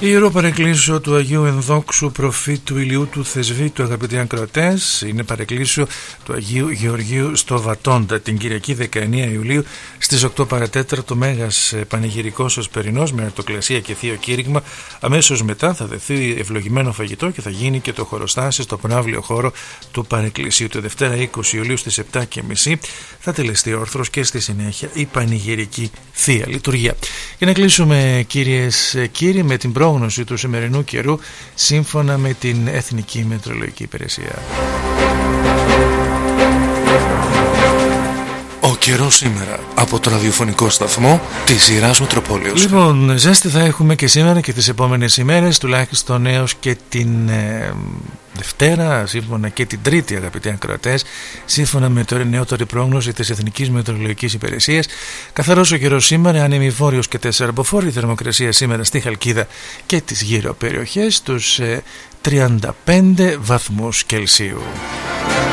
Ιερό παρεκκλήσιο του Αγίου Ενδόξου Προφήτου Ηλιού του Θεσβήτου, αγαπητοί ακροατές, είναι παρεκκλήσιο του Αγίου Γεωργίου στο Βατόντα την Κυριακή 19 Ιουλίου στις 8 παρατέταρτο, μέγας πανηγυρικός Οσπερινός με αρτοκλασία και θείο κήρυγμα. Αμέσως μετά θα δεθεί ευλογημένο φαγητό και θα γίνει και το χωροστάσι στο πναύλιο χώρο του παρεκκλησίου. Τη Δευτέρα 20 Ιουλίου στις 7:30 θα τελεστεί όρθρος και στη συνέχεια η πανηγυρική θεία λειτουργία. Για να κλείσουμε, κυρίες και κύριοι, με την πρόγνωση του σημερινού καιρού σύμφωνα με την Εθνική Μετεωρολογική Υπηρεσία. Ο καιρός σήμερα από το ραδιοφωνικό σταθμό της σειράς Μητροπόλεως. Λοιπόν, ζέστη θα έχουμε και σήμερα και τις επόμενες ημέρες, τουλάχιστον έως και την Δευτέρα, σύμφωνα και την Τρίτη, αγαπητοί ακροατές, σύμφωνα με το νεότερη πρόγνωση της Εθνικής Μετεωρολογικής Υπηρεσίας. Καθαρός ο καιρός σήμερα, άνεμη βόρειος και τεσσαρμποφόρη θερμοκρασία σήμερα στη Χαλκίδα και τις γύρω περιοχές, τους 35 βαθμούς Κελσίου.